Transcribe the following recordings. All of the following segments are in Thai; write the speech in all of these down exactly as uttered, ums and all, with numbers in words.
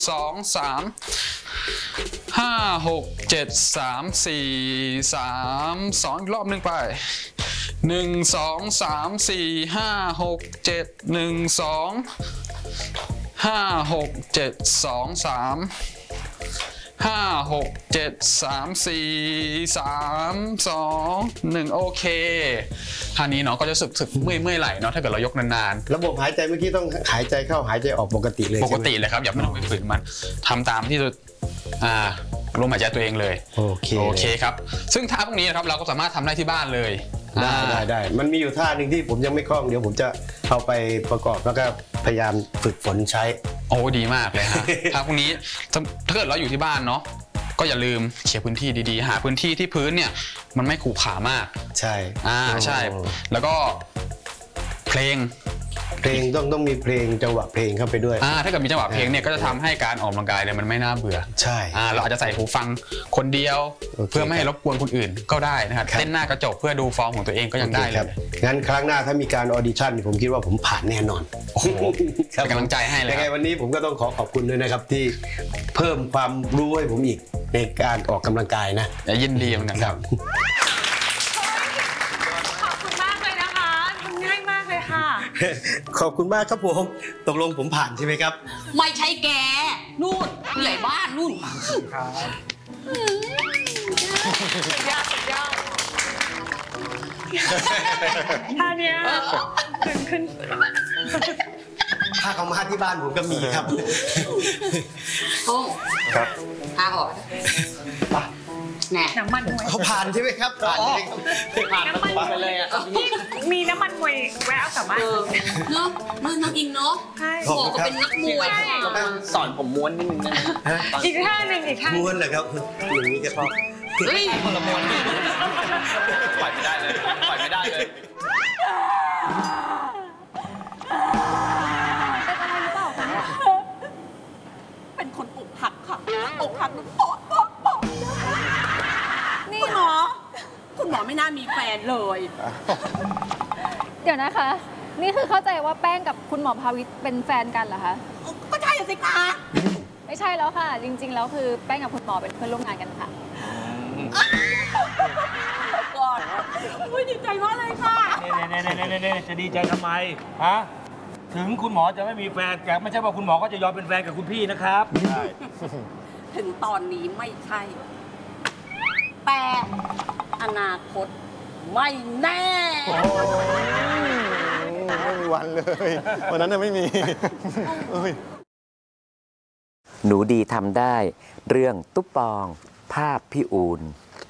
สองสามห้าหกเจ็ดสามสี่สามสองอีกรอบหนึ่งไปหนึ่งสองสามสี่ห้าหกเจ็ดหนึ่งสองห้าหกเจ็ดสองสามห้าหกเจ็ดสามสี่สามสองหนึ่งโอเคท่านี้เนาะก็จะรู้สึกสึกเมื่อยเมื่อยไหลเนาะถ้าเกิดเรายกนานๆระบบหายใจเมื่อกี้ต้องหายใจเข้าหายใจออกปกติเลยปกติเลยครับอย่าไม่ต้องไปฝืนมันทำตามที่อ่าลมหายใจตัวเองเลยโอเคโอเคครับซึ่งท่าพวกนี้นะครับเราก็สามารถทำได้ที่บ้านเลยได้ได้ได้มันมีอยู่ท่าหนึ่งที่ผมยังไม่คล่องเดี๋ยวผมจะเอาไปประกอบแล้วก็พยายามฝึกฝนใช้โอ้ดีมากเลยฮะท่าพวกนี้ถ้าเกิดเราอยู่ที่บ้านเนาะก็อย่าลืมเคลียร์พื้นที่ดีๆหาพื้นที่ที่พื้นเนี่ยมันไม่ขรุขระมากใช่อ่าใช่แล้วก็เพลงเพลงต้องต้องมีเพลงจังหวะเพลงเข้าไปด้วยอ่าถ้าเกิดมีจังหวะเพลงเนี่ยก็จะทำให้การออกกำลังกายเนี่ยมันไม่น่าเบื่อใช่อ่าเราอาจจะใส่หูฟังคนเดียวเพื่อไม่ให้รบกวนคนอื่นก็ได้นะครับเต้นหน้ากระจกเพื่อดูฟอร์มของตัวเองก็ยังได้เลยงั้นครั้งหน้าถ้ามีการออดิชั่นผมคิดว่าผมผ่านแน่นอนโอ้โหเป็นกำลังใจให้เลยยังไงวันนี้ผมก็ต้องขอขอบคุณด้วยนะครับที่เพิ่มความรู้ให้ผมอีกในการออกกำลังกายนะยินดีเหมือนกันครับขอบคุณมากครับผมตกลงผมผ่านใช่ไหมครับไม่ใช่แกนู่นผู้ใหญ่บ้านนู่นครับยากยากท่าเนี้ยขึ้นขึ้นถ้าเขามาที่บ้านผมก็มีครับโอ้ครับทาออกแน่น้ำมันมวยเขาผ่านใช่ไหมครับผ่านใช่ไหมครับผ่านน้ำมันไปเลยอ่ะมีน้ำมันมวยแวะเอากลับบ้านเนาะมันนักอิงเนาะบอกก็เป็นนักมวยสอนผมม้วนนิดนึงนะอีกท่าหนึ่งอีกท่าม้วนเหรอครับอย่างนี้ก็พอเฮ้ยคนละม้วนปล่อยไม่ได้เลยปล่อยไม่ได้เลยเป็นคนอกหักค่ะอกหักมันปอดปอดปอดนี่หมอคุณหมอไม่น่ามีแฟนเลยเดี๋ยวนะคะนี่คือเข้าใจว่าแป้งกับคุณหมอภาวิตเป็นแฟนกันเหรอคะก็ใช่สิคะไม่ใช่แล้วค่ะจริงๆแล้วคือแป้งกับคุณหมอเป็นเพื่อนร่วมงานกันค่ะก่อนอุ้ยดีใจมากเลยค่ะเน่เน่เน่เน่เน่จะดีใจทำไมฮะถึงคุณหมอจะไม่มีแฟนแต่ไม่ใช่ว่าคุณหมอก็จะยอมเป็นแฟนกับคุณพี่นะครับใช่ถึงตอนนี้ไม่ใช่แต่อนาคตไม่แน่ไม่มีวันเลยวันนั้นไม่มีหนูดีทำได้เรื่องตุ๊ปปองภาพพี่อูน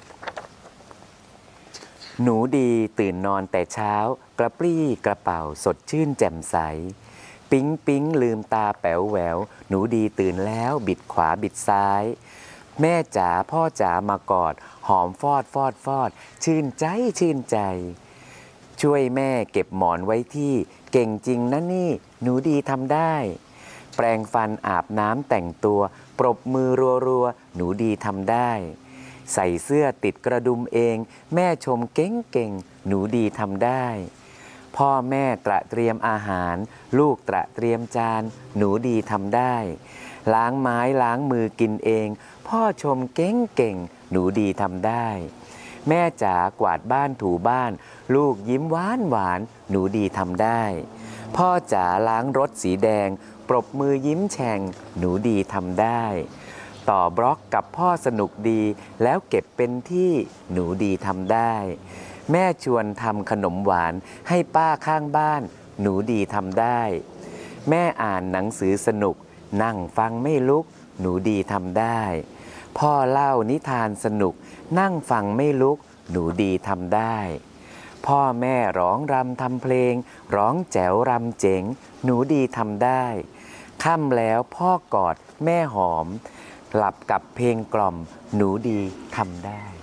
หนูดีตื่นนอนแต่เช้ากระปรี้กระเป๋าสดชื่นแจ่มใสปิ๊งปิ๊งลืมตาแป๋วแหววหนูดีตื่นแล้วบิดขวาบิดซ้ายแม่จ๋าพ่อจ๋ามากอดหอมฟอดฟอดฟอดชื่นใจชื่นใจช่วยแม่เก็บหมอนไว้ที่เก่งจริงนะนี่หนูดีทำได้แปรงฟันอาบน้ำแต่งตัวปรบมือรัวๆหนูดีทำได้ใส่เสื้อติดกระดุมเองแม่ชมเก่งเก่งหนูดีทำได้พ่อแม่ตระเตรียมอาหารลูกตระเตรียมจานหนูดีทำได้ล้างไม้ล้างมือกินเองพ่อชมเก่งเก่งหนูดีทำได้แม่จ๋ากวาดบ้านถูบ้านลูกยิ้มหวานหวานหนูดีทำได้พ่อจ๋าล้างรถสีแดงปรบมือยิ้มแฉ่งหนูดีทำได้ต่อบล็อกกับพ่อสนุกดีแล้วเก็บเป็นที่หนูดีทำได้แม่ชวนทำขนมหวานให้ป้าข้างบ้านหนูดีทำได้แม่อ่านหนังสือสนุกนั่งฟังไม่ลุกหนูดีทำได้พ่อเล่านิทานสนุกนั่งฟังไม่ลุกหนูดีทำได้พ่อแม่ร้องรำทำเพลงร้องแจ๋วรำเจ๋งหนูดีทำได้ค่ำแล้วพ่อกอดแม่หอมหลับกับเพลงกล่อมหนูดีทำได้